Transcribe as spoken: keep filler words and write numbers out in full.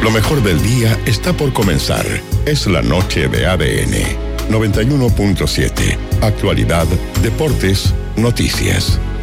Lo mejor del día está por comenzar. Es la noche de A D N. noventa y uno punto siete. Actualidad, deportes, noticias.